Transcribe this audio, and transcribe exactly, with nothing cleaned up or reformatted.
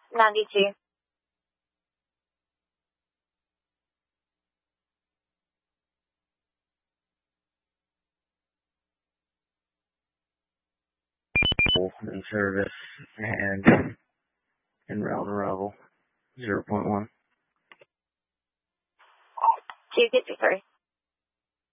ninety-two. In service and en route arrival zero point one. two fifty-three.